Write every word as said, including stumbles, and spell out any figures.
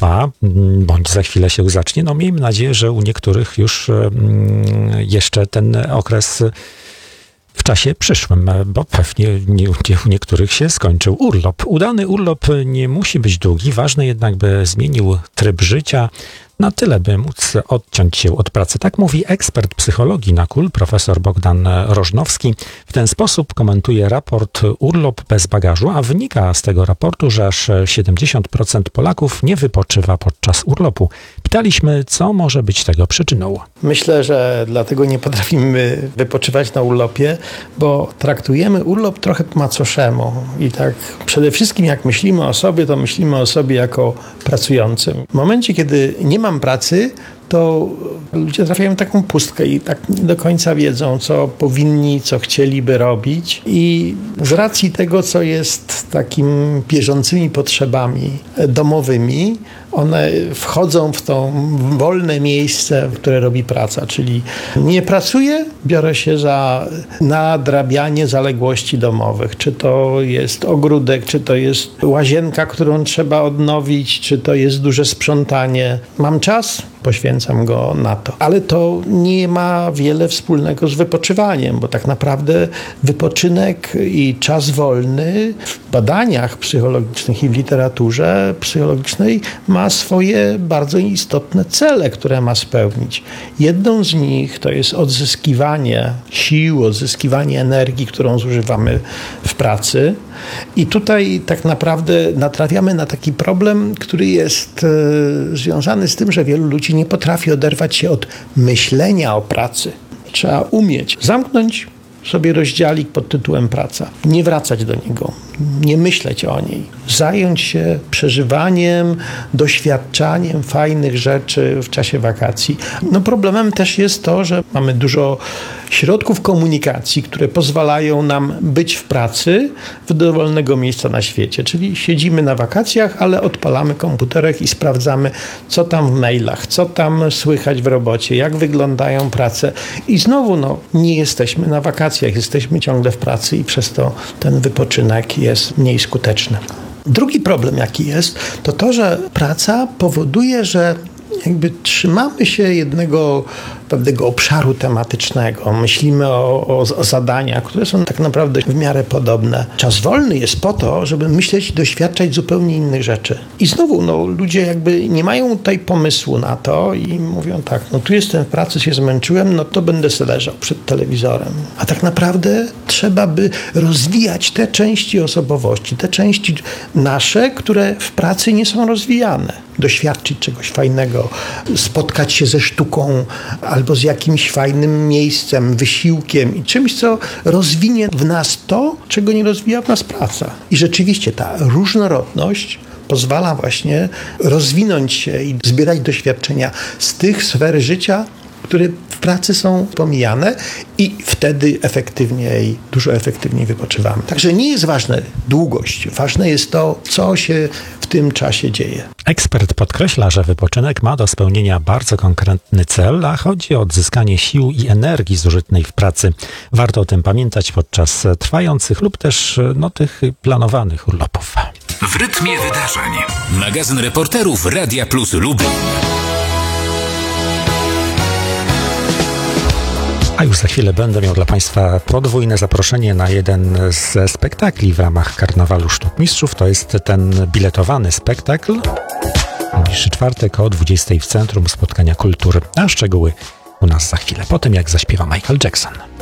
trwa, bądź za chwilę się zacznie. No miejmy nadzieję, że u niektórych już jeszcze ten okres w czasie przyszłym, bo pewnie nie, u niektórych się skończył urlop. Udany urlop nie musi być długi, ważne jednak, by zmienił tryb życia na tyle, by móc odciąć się od pracy. Tak mówi ekspert psychologii na KUL, profesor Bogdan Rożnowski. W ten sposób komentuje raport Urlop bez bagażu, a wynika z tego raportu, że aż siedemdziesiąt procent Polaków nie wypoczywa podczas urlopu. Pytaliśmy, co może być tego przyczyną. Myślę, że dlatego nie potrafimy wypoczywać na urlopie, bo traktujemy urlop trochę po macoszemu. I tak przede wszystkim jak myślimy o sobie, to myślimy o sobie jako pracującym. W momencie, kiedy nie mam pracy, to ludzie trafiają w taką pustkę i tak nie do końca wiedzą, co powinni, co chcieliby robić. I z racji tego, co jest takim bieżącymi potrzebami domowymi, one wchodzą w to wolne miejsce, które robi praca. Czyli nie pracuję, biorę się za nadrabianie zaległości domowych. Czy to jest ogródek, czy to jest łazienka, którą trzeba odnowić, czy to jest duże sprzątanie. Mam czas, poświęcam go na to. Ale to nie ma wiele wspólnego z wypoczywaniem, bo tak naprawdę wypoczynek i czas wolny w badaniach psychologicznych i w literaturze psychologicznej ma swoje bardzo istotne cele, które ma spełnić. Jedną z nich to jest odzyskiwanie sił, odzyskiwanie energii, którą zużywamy w pracy. I tutaj tak naprawdę natrafiamy na taki problem, który jest e, związany z tym, że wielu ludzi nie potrafi oderwać się od myślenia o pracy. Trzeba umieć zamknąć sobie rozdziałik pod tytułem praca. Nie wracać do niego, nie myśleć o niej. Zająć się przeżywaniem, doświadczaniem fajnych rzeczy w czasie wakacji. No problemem też jest to, że mamy dużo środków komunikacji, które pozwalają nam być w pracy w dowolnego miejsca na świecie. Czyli siedzimy na wakacjach, ale odpalamy komputerek i sprawdzamy, co tam w mailach, co tam słychać w robocie, jak wyglądają prace. I znowu no, nie jesteśmy na wakacjach, jesteśmy ciągle w pracy i przez to ten wypoczynek jest mniej skuteczny. Drugi problem, jaki jest, to to, że praca powoduje, że jakby trzymamy się jednego pewnego obszaru tematycznego. Myślimy o, o, o zadaniach, które są tak naprawdę w miarę podobne. Czas wolny jest po to, żeby myśleć, doświadczać zupełnie innych rzeczy. I znowu, no, ludzie jakby nie mają tutaj pomysłu na to i mówią tak, no tu jestem w pracy, się zmęczyłem, no to będę sobie leżał przed telewizorem. A tak naprawdę trzeba by rozwijać te części osobowości, te części nasze, które w pracy nie są rozwijane. Doświadczyć czegoś fajnego, spotkać się ze sztuką albo z jakimś fajnym miejscem, wysiłkiem i czymś, co rozwinie w nas to, czego nie rozwija w nas praca. I rzeczywiście ta różnorodność pozwala właśnie rozwinąć się i zbierać doświadczenia z tych sfer życia, które w pracy są pomijane i wtedy efektywniej, dużo efektywniej wypoczywamy. Także nie jest ważna długość, ważne jest to, co się w tym czasie dzieje. Ekspert podkreśla, że wypoczynek ma do spełnienia bardzo konkretny cel, a chodzi o odzyskanie sił i energii zużytej w pracy. Warto o tym pamiętać podczas trwających lub też no, tych planowanych urlopów. W rytmie wydarzeń. Magazyn reporterów Radia Plus Lublin. A już za chwilę będę miał dla Państwa podwójne zaproszenie na jeden ze spektakli w ramach Karnawalu Sztuk Mistrzów. To jest ten biletowany spektakl. Najbliższy czwartek o dwudziestej w Centrum Spotkania Kultury. A szczegóły u nas za chwilę, po tym jak zaśpiewa Michael Jackson.